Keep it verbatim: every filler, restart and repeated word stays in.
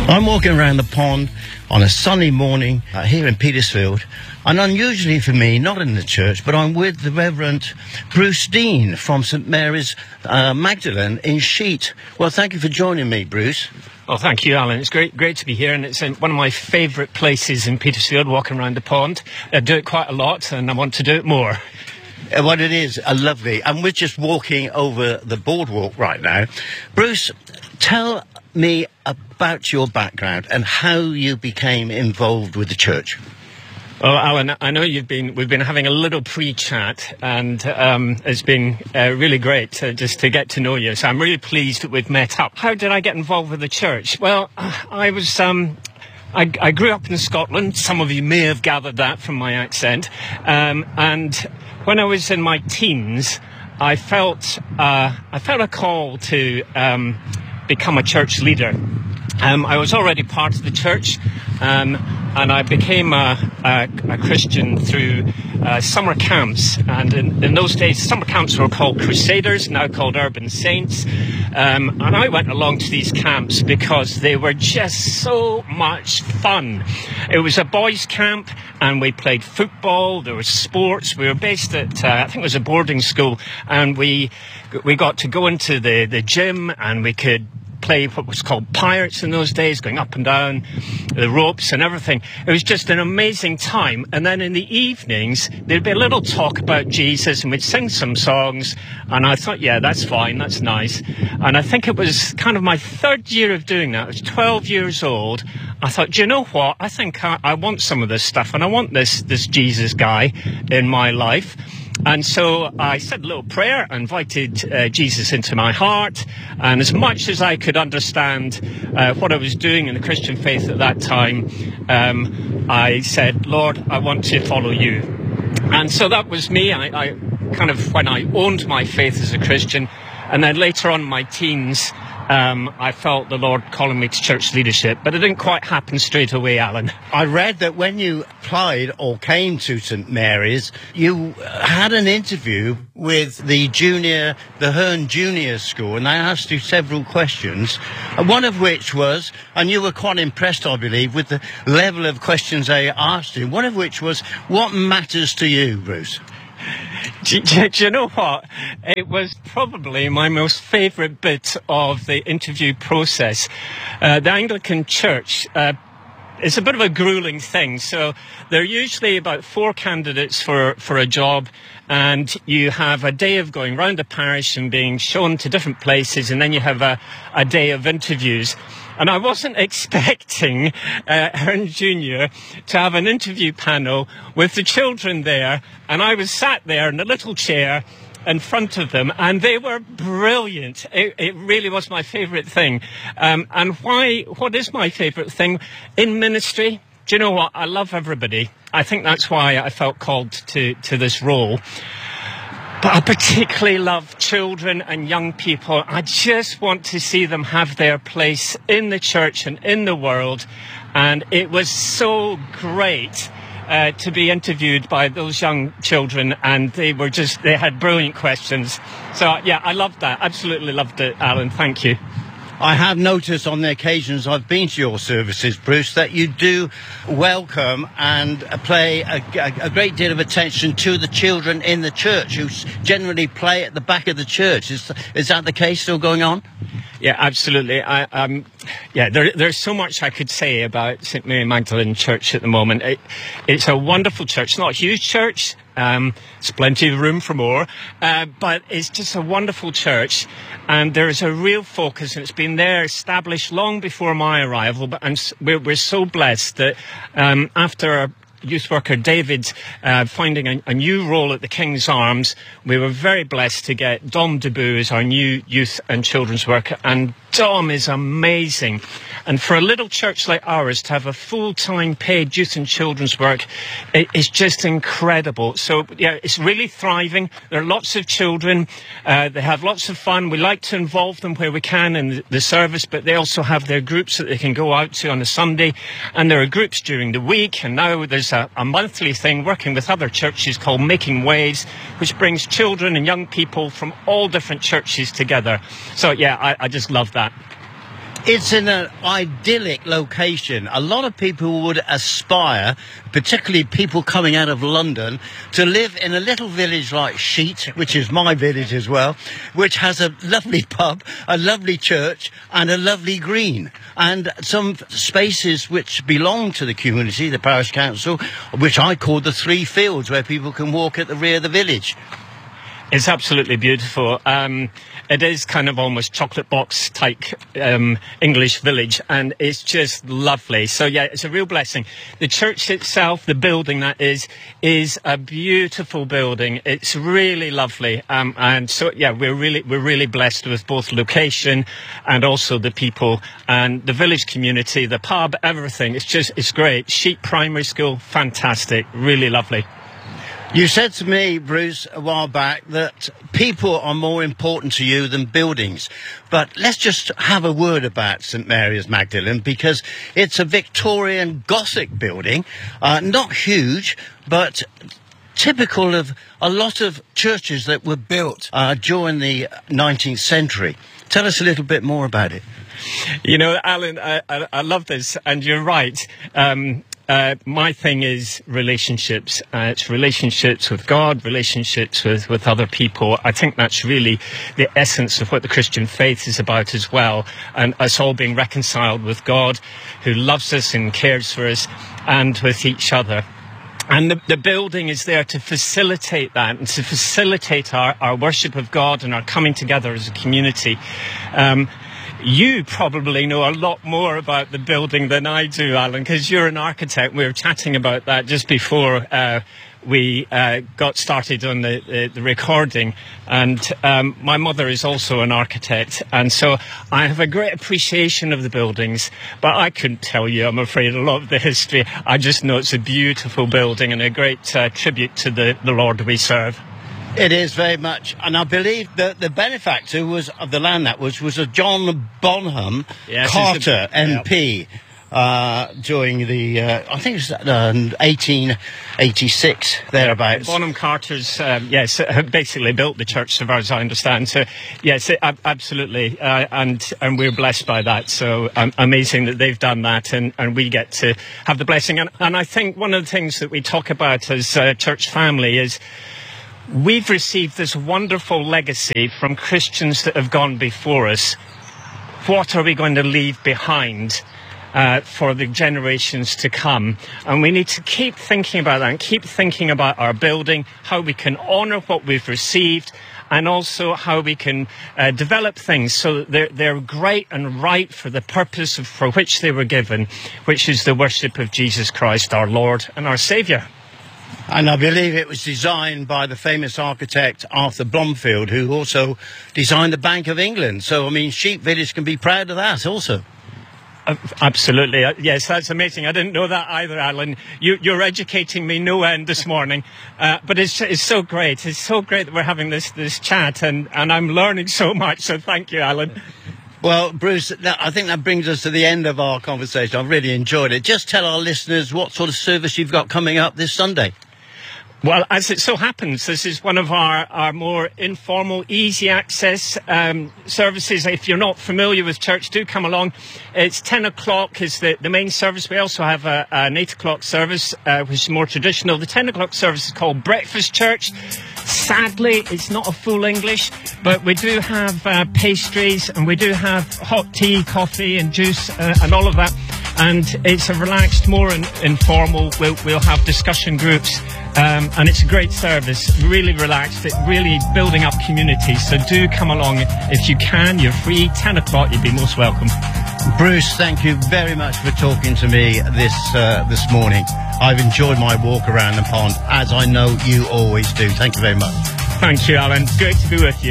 I'm walking around the pond on a sunny morning uh, here in Petersfield, and unusually for me, not in the church, but I'm with the Reverend Bruce Dean from St Mary's uh, Magdalene in Sheet. Well, thank you for joining me, Bruce. Well, thank you, Alan. It's great great to be here, and it's in one of my favourite places in Petersfield, walking around the pond. I do it quite a lot, and I want to do it more. Uh, What it is, uh, lovely. And we're just walking over the boardwalk right now. Bruce, tell me about your background and how you became involved with the church. Well, Alan, I know you've been, we've been having a little pre-chat, and um, it's been uh, really great to, just to get to know you. So I'm really pleased that we've met up. How did I get involved with the church? Well, I was... Um, I, I grew up in Scotland. Some of you may have gathered that from my accent. Um, and when I was in my teens, I felt uh, I felt a call to um, become a church leader. Um, I was already part of the church, um, and I became a, a, a Christian through uh, summer camps. And in, in those days, summer camps were called Crusaders, now called Urban Saints. Um, and I went along to these camps because they were just so much fun. It was a boys' camp, and we played football. There was sports. We were based at, uh, I think it was a boarding school, and we we got to go into the, the gym, and we could play what was called pirates in those days, going up and down the ropes and everything. It was just an amazing time. And then in the evenings, there'd be a little talk about Jesus, and we'd sing some songs. And I thought, yeah, that's fine, that's nice. And I think it was kind of my third year of doing that. I was twelve years old. I thought, do you know what? I think I, I want some of this stuff, and I want this, this Jesus guy in my life. And so I said a little prayer, invited uh, Jesus into my heart, and as much as I could understand uh, what I was doing in the Christian faith at that time, um, I said, Lord, I want to follow you. And so that was me. I, I kind of, when I owned my faith as a Christian, and then later on in my teens, Um, I felt the Lord calling me to church leadership, but it didn't quite happen straight away, Alan. I read that when you applied or came to St Mary's, you had an interview with the junior, the Herne Junior School, and they asked you several questions, one of which was, and you were quite impressed, I believe, with the level of questions they asked you, one of which was, what matters to you, Bruce? Do, do, do you know what? It was probably my most favourite bit of the interview process. Uh, the Anglican Church uh, is a bit of a gruelling thing. So there are usually about four candidates for, for a job, and you have a day of going round the parish and being shown to different places, and then you have a, a day of interviews. And I wasn't expecting uh, Herne Junior to have an interview panel with the children there, and I was sat there in a little chair in front of them, and they were brilliant. It, it really was my favourite thing. Um, and why? What is my favourite thing in ministry? Do you know what? I love everybody. I think that's why I felt called to, to this role. But I particularly love children and young people. I just want to see them have their place in the church and in the world. And it was so great uh, to be interviewed by those young children, and they were just, they had brilliant questions. So, yeah, I loved that. Absolutely loved it, Alan. Thank you. I have noticed on the occasions I've been to your services, Bruce, that you do welcome and play a, a great deal of attention to the children in the church, who generally play at the back of the church. Is, is that the case still going on? Yeah, absolutely. I, um, yeah, there, there's so much I could say about St Mary Magdalene Church at the moment. It, it's a wonderful church. It's not a huge church. Um, there's plenty of room for more, uh, but it's just a wonderful church, and there is a real focus, and it's been there established long before my arrival. But and we're, we're so blessed that um, after our youth worker David uh, finding a, a new role at the King's Arms, we were very blessed to get Dom Deboo as our new youth and children's worker, and Dom is amazing. And for a little church like ours to have a full-time paid youth and children's work, it is just incredible. So, yeah, it's really thriving. There are lots of children. Uh, they have lots of fun. We like to involve them where we can in the, the service, but they also have their groups that they can go out to on a Sunday. And there are groups during the week. And now there's a, a monthly thing working with other churches called Making Ways, which brings children and young people from all different churches together. So, yeah, I, I just love that. It's in an idyllic location. A lot of people would aspire, particularly people coming out of London, to live in a little village like Sheet, which is my village as well, which has a lovely pub, a lovely church and a lovely green. And some spaces which belong to the community, the parish council, which I call the three fields, where people can walk at the rear of the village. It's absolutely beautiful. Um, it is kind of almost chocolate box type um, English village, and it's just lovely. So yeah, it's a real blessing. The church itself, the building that is, is a beautiful building. It's really lovely, um, and so yeah, we're really we're really blessed with both location and also the people and the village community, the pub, everything. It's just it's great. Sheep Primary School, fantastic, really lovely. You said to me, Bruce, a while back that people are more important to you than buildings. But let's just have a word about St Mary's Magdalene, because it's a Victorian Gothic building, uh, not huge, but typical of a lot of churches that were built uh, during the nineteenth century. Tell us a little bit more about it. You know, Alan, I, I, I love this, and you're right. Um, Uh, my thing is relationships. Uh, it's relationships with God, relationships with, with other people. I think that's really the essence of what the Christian faith is about as well. And us all being reconciled with God, who loves us and cares for us, and with each other. And the, the building is there to facilitate that and to facilitate our, our worship of God and our coming together as a community. Um, You probably know a lot more about the building than I do, Alan, because you're an architect. We were chatting about that just before uh, we uh, got started on the, the, the recording. And um, my mother is also an architect, and so I have a great appreciation of the buildings. But I couldn't tell you, I'm afraid, a lot of the history. I just know it's a beautiful building and a great uh, tribute to the, the Lord we serve. It is very much, and I believe that the benefactor was of the land that was was a John Bonham yes, Carter a, M P yeah. uh, during the uh, I think it was uh, eighteen eighty-six thereabouts. Bonham Carter's um, yes basically built the church, as far as I understand. So yes, it, absolutely, uh, and and we're blessed by that. So um, amazing that they've done that, and, and we get to have the blessing. And, and I think one of the things that we talk about as a church family is, we've received this wonderful legacy from Christians that have gone before us. What are we going to leave behind uh, for the generations to come? And we need to keep thinking about that and keep thinking about our building, how we can honour what we've received, and also how we can uh, develop things so that they're, they're great and right for the purpose of, for which they were given, which is the worship of Jesus Christ, our Lord and our Saviour. And I believe it was designed by the famous architect Arthur Blomfield, who also designed the Bank of England. So, I mean, Sheep Village can be proud of that also. Uh, absolutely. Uh, yes, that's amazing. I didn't know that either, Alan. You, you're educating me no end this morning. Uh, but it's, it's so great. It's so great that we're having this, this chat, and, and I'm learning so much. So thank you, Alan. Well, Bruce, I think that brings us to the end of our conversation. I've really enjoyed it. Just tell our listeners what sort of service you've got coming up this Sunday. Well, as it so happens, this is one of our, our more informal, easy access um, services. If you're not familiar with church, do come along. It's ten o'clock is the, the main service. We also have a, an eight o'clock service, uh, which is more traditional. The ten o'clock service is called Breakfast Church. Sadly, it's not a full English, but we do have uh, pastries, and we do have hot tea, coffee and juice uh, and all of that. And it's a relaxed, more in, informal. We'll, we'll have discussion groups. Um, and it's a great service, really relaxed, it really building up community. So do come along if you can. You're free, ten o'clock, you'd be most welcome. Bruce, thank you very much for talking to me this uh, this morning. I've enjoyed my walk around the pond, as I know you always do. Thank you very much. Thank you, Alan. Great to be with you.